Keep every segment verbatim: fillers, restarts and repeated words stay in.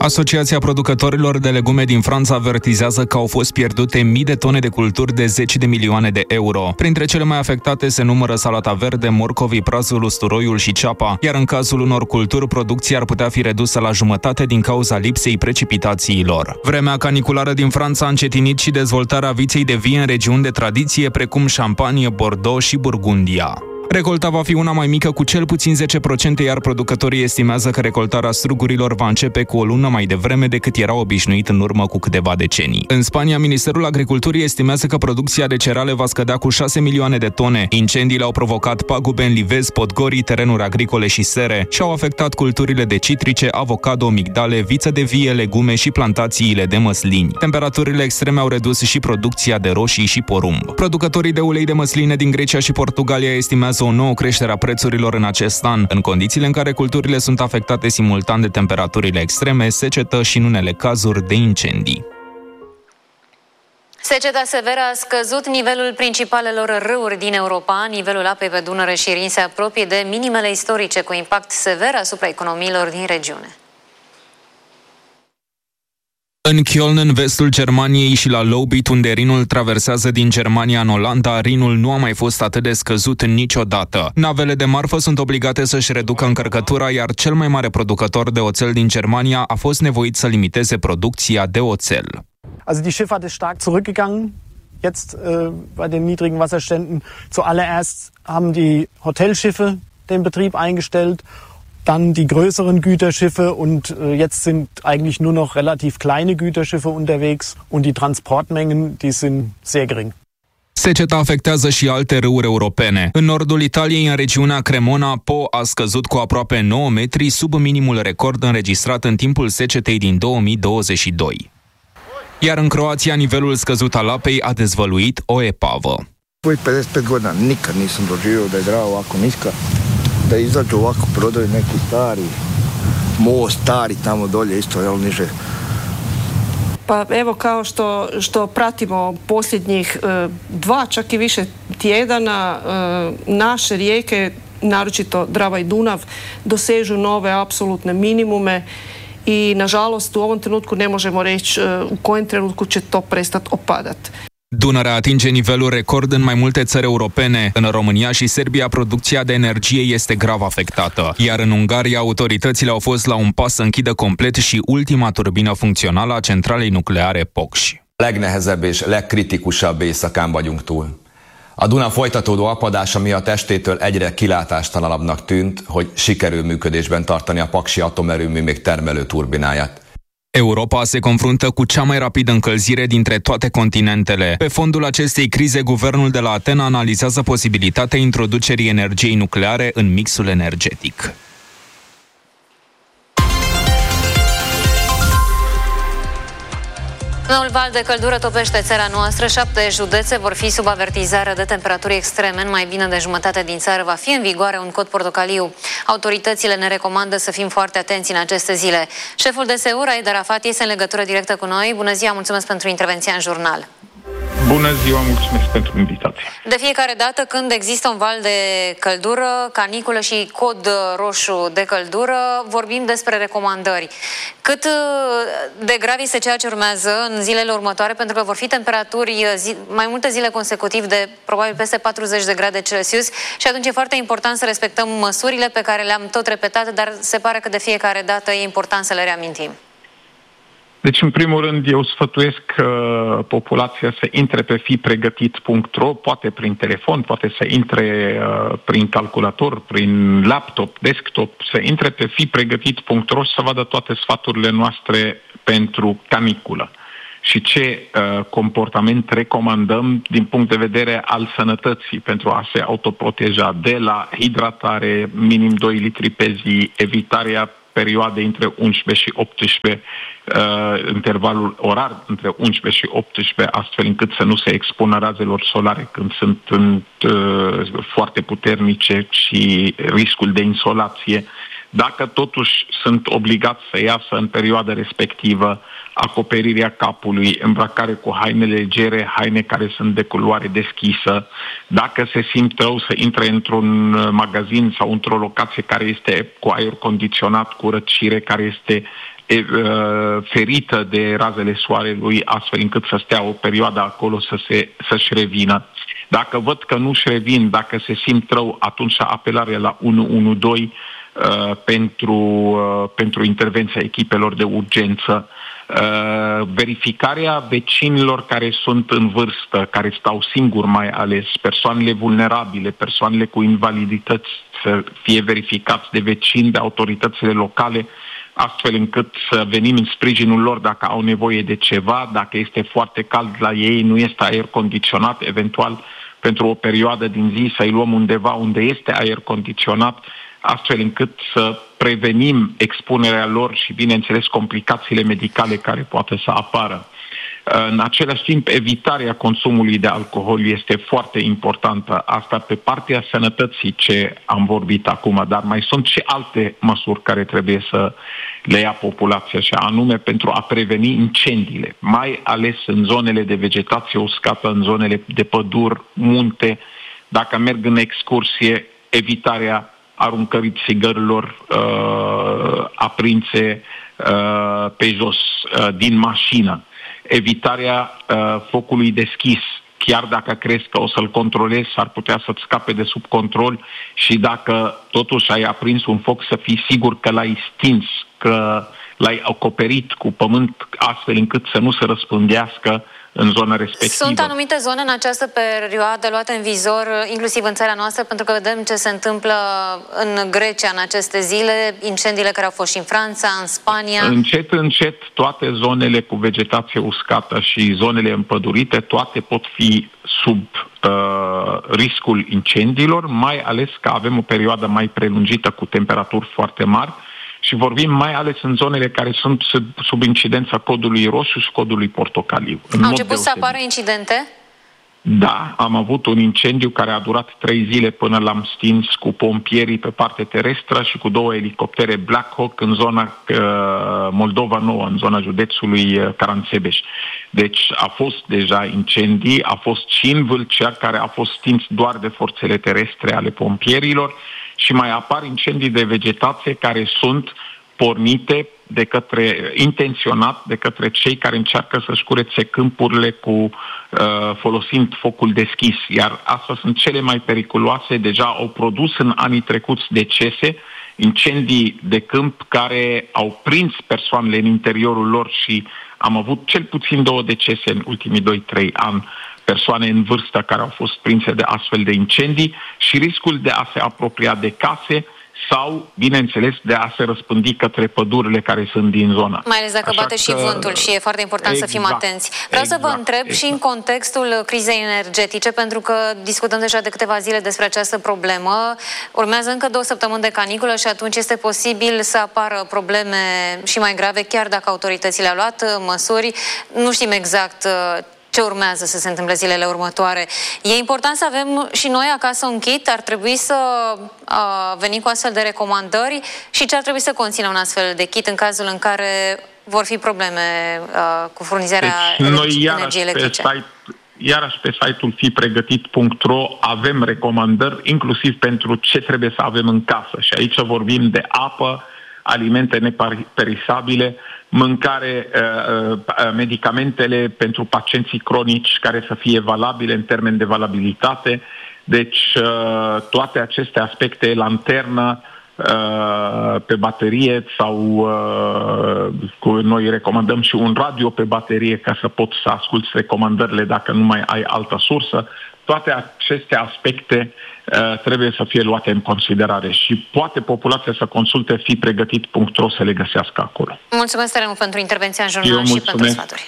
Asociația producătorilor de legume din Franța avertizează că au fost pierdute mii de tone de culturi de zeci de milioane de euro. Printre cele mai afectate se numără salata verde, morcovii, prazul, usturoiul și ceapa, iar în cazul unor culturi, producția ar putea fi redusă la jumătate din cauza lipsei precipitațiilor. Vremea caniculară din Franța a încetinit și dezvoltarea viței de vie în regiuni de tradiție precum Champagne, Bordeaux și Burgundia. Recolta va fi una mai mică cu cel puțin zece la sută, iar producătorii estimează că recoltarea strugurilor va începe cu o lună mai devreme decât era obișnuit în urmă cu câteva decenii. În Spania, Ministerul Agriculturii estimează că producția de cereale va scădea cu șase milioane de tone. Incendiile au provocat pagube în livezi, podgorii, terenuri agricole și sere și au afectat culturile de citrice, avocado, migdale, viță de vie, legume și plantațiile de măslini. Temperaturile extreme au redus și producția de roșii și porumb. Producătorii de ulei de măsline din Grecia și Portugalia estimează o nouă creștere a prețurilor în acest an, în condițiile în care culturile sunt afectate simultan de temperaturile extreme, secetă și, în unele cazuri, de incendii. Seceta severă a scăzut nivelul principalelor râuri din Europa. Nivelul apei pe Dunăre și Rin se apropie de minimele istorice, cu impact sever asupra economiilor din regiune. În Köln, în vestul Germaniei, și la Lobit, unde Rinul traversează din Germania în Olanda, Rinul nu a mai fost atât de scăzut niciodată. Navele de marfă sunt obligate să-și reducă încărcătura, iar cel mai mare producător de oțel din Germania a fost nevoit să limiteze producția de oțel. Also die Schifffahrt ist stark zurückgegangen. Jetzt äh, bei den niedrigen Wasserständen. Zuallererst haben die Hotelschiffe den Betrieb eingestellt. Dann die größeren Güterschiffe und äh, jetzt sind eigentlich nur noch relativ kleine Güterschiffe unterwegs und die Transportmengen, die sind sehr gering. Seceta afectează și alte râuri europene. În nordul Italiei, în regiunea Cremona, Po a scăzut cu aproape nouă metri sub minimul record înregistrat în timpul secetei din două mii douăzeci și doi. Iar în Croația, nivelul scăzut al apei a dezvăluit o epavă. Păi pedeset pet godina nikad nisam doživio da je Drava ovako niska. Da izađu ovako prodaju neki stari most, stari tamo dolje isto, jel, niže. Pa evo, kao što, što pratimo posljednjih e, dva, čak i više tjedana, e, naše rijeke, naročito Drava i Dunav, dosežu nove apsolutne minimume i, nažalost, u ovom trenutku ne možemo reći e, u kojem trenutku će to prestati opadati. Dunărea atinge niveluri record în mai multe țări europene. În România și Serbia, producția de energie este grav afectată. Iar în Ungaria, autoritățile au fost la un pas să închidă complet și ultima turbină funcțională a centralei nucleare Poksh. Legnehezebb és legkritikusabb éjszakán vagyunk túl. A Duna folytatódó apadása miatt estétől egyre kilátástalanabbnak tűnt, hogy sikerül működésben tartani a Paksi atomerőmű még termelő turbináját. Europa se confruntă cu cea mai rapidă încălzire dintre toate continentele. Pe fondul acestei crize, guvernul de la Atena analizează posibilitatea introducerii energiei nucleare în mixul energetic. Noul val de căldură topește țara noastră. Șapte județe vor fi sub avertizare de temperaturi extreme. În mai bine de jumătate din țară va fi în vigoare un cod portocaliu. Autoritățile ne recomandă să fim foarte atenți în aceste zile. Șeful D S U, Raed Arafat, este în legătură directă cu noi. Bună ziua, mulțumesc pentru intervenția în jurnal. Bună ziua, mulțumesc pentru invitație. De fiecare dată când există un val de căldură, caniculă și cod roșu de căldură, vorbim despre recomandări. Cât de grav este ceea ce urmează în zilele următoare, pentru că vor fi temperaturi zi, mai multe zile consecutiv de probabil peste patruzeci de grade Celsius și atunci e foarte important să respectăm măsurile pe care le-am tot repetat, dar se pare că de fiecare dată e important să le reamintim. Deci, în primul rând, eu sfătuiesc uh, populația să intre pe fi pregătit punct ro, poate prin telefon, poate să intre uh, prin calculator, prin laptop, desktop, să intre pe fi pregătit punct ro și să vadă toate sfaturile noastre pentru caniculă. Și ce uh, comportament recomandăm din punct de vedere al sănătății pentru a se autoproteja, de la hidratare, minim doi litri pe zi, evitarea perioade între unsprezece și optsprezece, uh, intervalul orar între unsprezece și optsprezece, astfel încât să nu se expună razelor solare când sunt în, uh, foarte puternice și riscul de insolație. Dacă totuși sunt obligați să iasă în perioada respectivă, acoperirea capului, îmbrăcare cu haine legere, haine care sunt de culoare deschisă. Dacă se simt rău, să intre într-un magazin sau într-o locație care este cu aer condiționat, cu răcire, care este ferită de razele soarelui, astfel încât să stea o perioadă acolo să se, să-și revină. Dacă văd că nu-și revin, dacă se simt rău, atunci apelarea la unu unu doi uh, pentru, uh, pentru intervenția echipelor de urgență. Uh, verificarea vecinilor care sunt în vârstă, care stau singuri mai ales, persoanele vulnerabile, persoanele cu invalidități, să fie verificați de vecini, de autoritățile locale, astfel încât să venim în sprijinul lor dacă au nevoie de ceva, dacă este foarte cald la ei, nu este aer condiționat, eventual pentru o perioadă din zi să-i luăm undeva unde este aer condiționat, astfel încât să prevenim expunerea lor și, bineînțeles, complicațiile medicale care poate să apară. În același timp, evitarea consumului de alcool este foarte importantă. Asta pe partea sănătății ce am vorbit acum, dar mai sunt și alte măsuri care trebuie să le ia populația, și anume pentru a preveni incendiile, mai ales în zonele de vegetație uscată, în zonele de păduri, munte. Dacă merg în excursie, evitarea aruncării țigărilor uh, aprinse uh, pe jos uh, din mașină. Evitarea uh, focului deschis, chiar dacă crezi că o să-l controlezi, s-ar putea să-ți scape de sub control, și dacă totuși ai aprins un foc, să fii sigur că l-ai stins, că l-ai acoperit cu pământ, astfel încât să nu se răspândească în zona respectivă. Sunt anumite zone în această perioadă luate în vizor, inclusiv în țara noastră, pentru că vedem ce se întâmplă în Grecia în aceste zile, incendiile care au fost și în Franța, în Spania. Încet, încet, toate zonele cu vegetație uscată și zonele împădurite, toate pot fi sub uh, riscul incendiilor, mai ales că avem o perioadă mai prelungită cu temperaturi foarte mari. Și vorbim mai ales în zonele care sunt sub, sub incidența codului roșu și codului portocaliu. Au început să apară incidente? Da, am avut un incendiu care a durat trei zile până l-am stins cu pompierii pe parte terestră și cu două elicoptere Black Hawk în zona uh, Moldova Nouă, în zona județului uh, Caransebeș. Deci a fost deja incendii, a fost și în Vâlcea, care a fost stins doar de forțele terestre ale pompierilor, și mai apar incendii de vegetație care sunt pornite de către, intenționat de către cei care încearcă să-și curețe câmpurile cu, uh, folosind focul deschis. Iar astea sunt cele mai periculoase. Deja au produs în anii trecuți decese, incendii de câmp care au prins persoanele în interiorul lor, și am avut cel puțin două decese în ultimii doi trei ani, persoane în vârstă care au fost prinse de astfel de incendii, și riscul de a se apropia de case sau, bineînțeles, de a se răspândi către pădurile care sunt din zona. Mai ales dacă Așa bate că... și vântul, și e foarte important exact, să fim atenți. Vreau exact, să vă întreb exact. și în contextul crizei energetice, pentru că discutăm deja de câteva zile despre această problemă. Urmează încă două săptămâni de caniculă și atunci este posibil să apară probleme și mai grave, chiar dacă autoritățile au luat măsuri. Nu știm exact ce urmează să se întâmple zilele următoare. E important să avem și noi acasă un kit? Ar trebui să uh, venim cu astfel de recomandări? Și ce ar trebui să conțină un astfel de kit în cazul în care vor fi probleme uh, cu furnizarea deci, noi, energiei electrice? Pe site, iarăși pe site-ul fi pregătit punct ro avem recomandări, inclusiv pentru ce trebuie să avem în casă. Și aici vorbim de apă, alimente neperisabile, mâncare, medicamentele pentru pacienții cronici care să fie valabile în termen de valabilitate. Deci toate aceste aspecte, lanternă pe baterie, sau noi recomandăm și un radio pe baterie ca să poți să asculți recomandările dacă nu mai ai altă sursă. Toate aceste aspecte uh, trebuie să fie luate în considerare și poate populația să consulte fi pregătit punct ro să le găsească acolo. Mulțumesc tare mult pentru intervenția în jurnal și pentru sfaturi.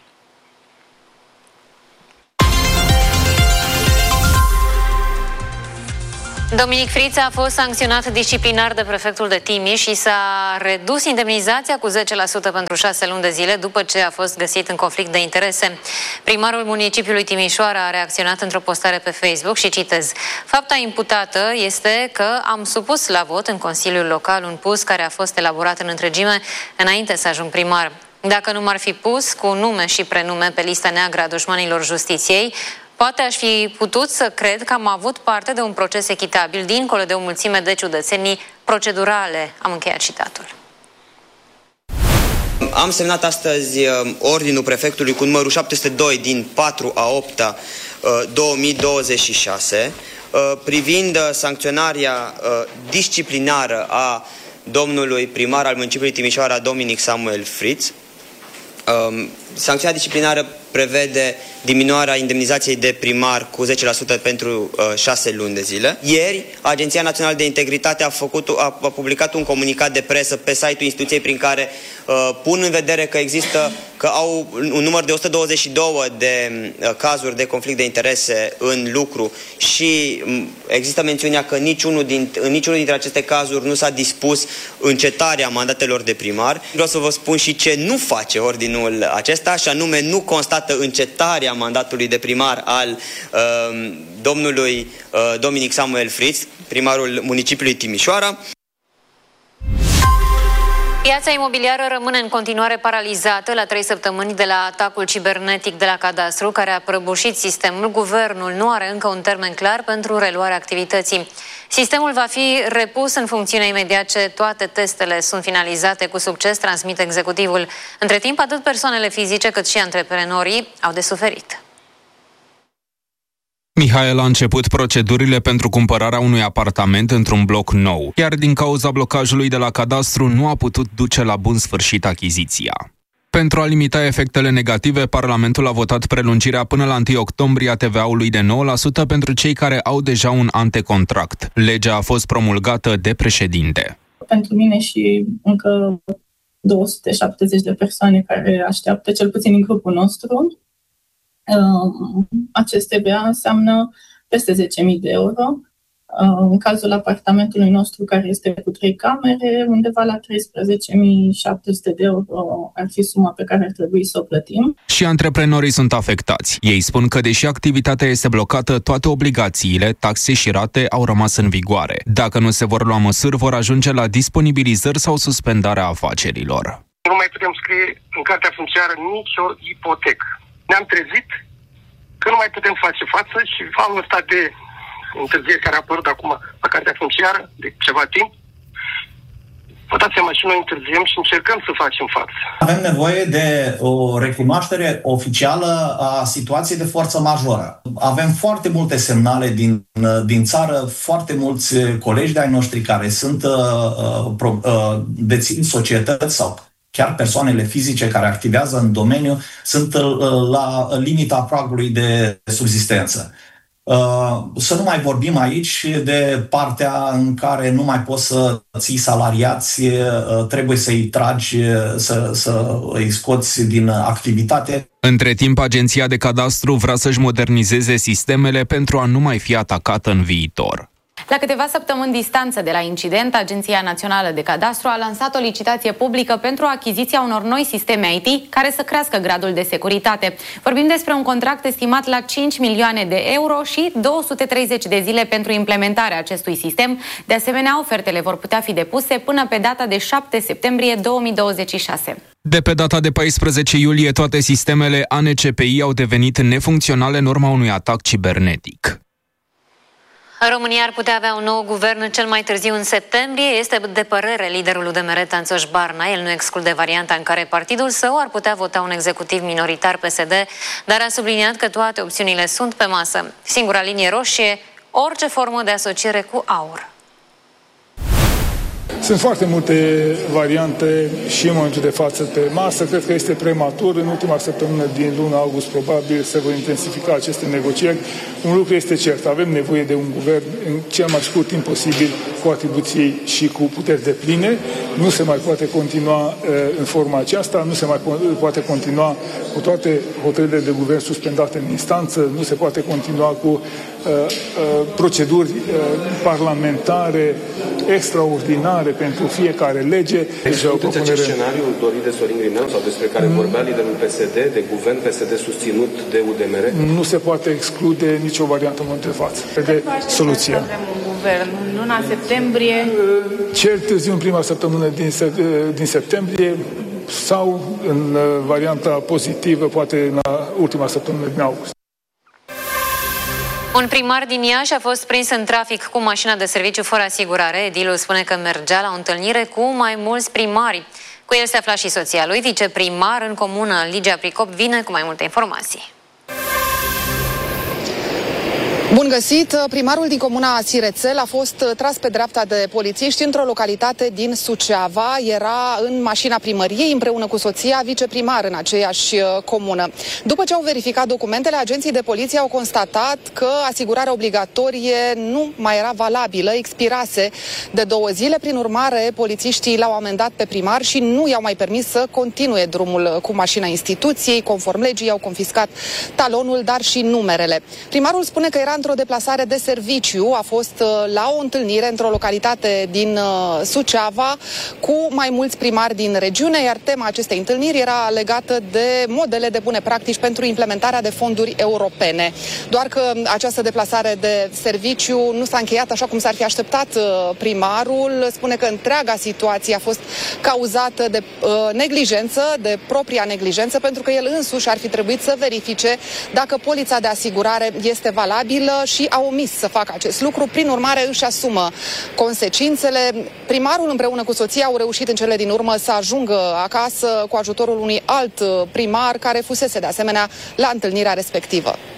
Dominic Frița a fost sancționat disciplinar de prefectul de Timiș și s-a redus indemnizația cu zece la sută pentru șase luni de zile după ce a fost găsit în conflict de interese. Primarul municipiului Timișoara a reacționat într-o postare pe Facebook și citez: "Fapta imputată este că am supus la vot în Consiliul Local un pus care a fost elaborat în întregime înainte să ajung primar. Dacă nu m-ar fi pus cu nume și prenume pe lista neagră a dușmanilor justiției, poate aș fi putut să cred că am avut parte de un proces echitabil, dincolo de o mulțime de ciudățenii procedurale." Am încheiat citatul. Am semnat astăzi ordinul prefectului cu numărul șapte sute doi din patru a opta două mii douăzeci și șase privind sancționarea disciplinară a domnului primar al municipiului Timișoara, Dominic Samuel Fritz. Sancțiunea disciplinară prevede diminuarea indemnizației de primar cu zece la sută pentru șase luni de zile. Ieri, Agenția Națională de Integritate a, făcut, a, a publicat un comunicat de presă pe site-ul instituției prin care uh, pun în vedere că există, că au un număr de o sută douăzeci și doi de uh, cazuri de conflict de interese în lucru și um, există mențiunea că niciunul din, în niciunul dintre aceste cazuri nu s-a dispus încetarea mandatelor de primar. Vreau să vă spun și ce nu face ordinul acesta, și anume nu constată încetarea mandatului de primar al uh, domnului uh, Dominic Samuel Fritz, primarul municipiului Timișoara. Piața imobiliară rămâne în continuare paralizată la trei săptămâni de la atacul cibernetic de la Cadastru, care a prăbușit sistemul. Guvernul nu are încă un termen clar pentru reluarea activității. Sistemul va fi repus în funcțiune imediat ce toate testele sunt finalizate cu succes, transmite executivul. Între timp, atât persoanele fizice cât și antreprenorii au de suferit. Mihail a început procedurile pentru cumpărarea unui apartament într-un bloc nou, iar din cauza blocajului de la Cadastru nu a putut duce la bun sfârșit achiziția. Pentru a limita efectele negative, Parlamentul a votat prelungirea până la întâi octombrie a T V A-ului de nouă la sută pentru cei care au deja un antecontract. Legea a fost promulgată de președinte. Pentru mine și încă două sute șaptezeci de persoane care așteaptă, cel puțin în grupul nostru, acest T V A înseamnă peste zece mii de euro. În cazul apartamentului nostru, care este cu trei camere, undeva la treisprezece mii șapte sute de euro ar fi suma pe care ar trebui să o plătim. Și antreprenorii sunt afectați. Ei spun că, deși activitatea este blocată, toate obligațiile, taxe și rate au rămas în vigoare. Dacă nu se vor lua măsuri, vor ajunge la disponibilizări sau suspendarea afacerilor. Nu mai putem scrie în cartea funciară nicio ipotecă. Ne-am trezit că nu mai putem face față și anul ăsta de întârzieri care a apărut acum la cartea funciară de ceva timp, vă dați seama, și noi întârziem și încercăm să facem față. Avem nevoie de o recunoaștere oficială a situației de forță majoră. Avem foarte multe semnale din, din țară, foarte mulți colegi de-ai noștri care sunt uh, uh, dețin societăți sau chiar persoanele fizice care activează în domeniu sunt la limita pragului de subzistență. Să nu mai vorbim aici de partea în care nu mai poți să ții salariați, trebuie să-i tragi, să, să îi scoți din activitate. Între timp, Agenția de Cadastru vrea să-și modernizeze sistemele pentru a nu mai fi atacată în viitor. La câteva săptămâni distanță de la incident, Agenția Națională de Cadastru a lansat o licitație publică pentru achiziția unor noi sisteme I T care să crească gradul de securitate. Vorbim despre un contract estimat la cinci milioane de euro și două sute treizeci de zile pentru implementarea acestui sistem. De asemenea, ofertele vor putea fi depuse până pe data de șapte septembrie două mii douăzeci și șase. De pe data de paisprezece iulie, toate sistemele A N C P I au devenit nefuncționale în urma unui atac cibernetic. România ar putea avea un nou guvern cel mai târziu în septembrie, este de părere liderul U D M R Tanțoș Barna. El nu exclude varianta în care partidul său ar putea vota un executiv minoritar P S D, dar a subliniat că toate opțiunile sunt pe masă. Singura linie roșie, orice formă de asociere cu AUR. Sunt foarte multe variante și în momentul de față pe masă. Cred că este prematur. În ultima săptămână din luna august probabil se vor intensifica aceste negocieri. Un lucru este cert. Avem nevoie de un guvern în cel mai scurt timp posibil cu atribuții și cu puteri depline. Nu se mai poate continua uh, în forma aceasta. Nu se mai po- poate continua cu toate hotărârile de guvern suspendate în instanță. Nu se poate continua cu uh, uh, proceduri uh, parlamentare extraordinare pentru fiecare lege. Excludeți acest scenariu dorit de Sorin Grindeanu sau despre care mm. vorbea liderul P S D, de guvern P S D susținut de U D M R? Nu se poate exclude nicio variantă în momentul de față. De soluția. Avem un guvern în luna septembrie. Cel târziu în prima săptămână din, din septembrie sau în varianta pozitivă, poate în ultima săptămână din august. Un primar din Iași a fost prins în trafic cu mașina de serviciu fără asigurare. Edilul spune că mergea la o întâlnire cu mai mulți primari. Cu el se afla și soția lui, viceprimar în comună Ligia Pricop, vine cu mai multe informații. Bun găsit! Primarul din comuna Sirețel a fost tras pe dreapta de polițiști într-o localitate din Suceava. Era în mașina primăriei împreună cu soția, viceprimar în aceeași comună. După ce au verificat documentele, agenții de poliție au constatat că asigurarea obligatorie nu mai era valabilă, expirase de două zile. Prin urmare, polițiștii l-au amendat pe primar și nu i-au mai permis să continue drumul cu mașina instituției. Conform legii, i-au confiscat talonul, dar și numerele. Primarul spune că era într-o deplasare de serviciu, a fost la o întâlnire într-o localitate din Suceava cu mai mulți primari din regiune, iar tema acestei întâlniri era legată de modele de bune practici pentru implementarea de fonduri europene. Doar că această deplasare de serviciu nu s-a încheiat așa cum s-ar fi așteptat. Primarul spune că întreaga situație a fost cauzată de uh, neglijență, de propria neglijență, pentru că el însuși ar fi trebuit să verifice dacă polița de asigurare este valabilă și a omis să facă acest lucru. Prin urmare, își asumă consecințele. Primarul împreună cu soția au reușit în cele din urmă să ajungă acasă cu ajutorul unui alt primar care fusese de asemenea la întâlnirea respectivă.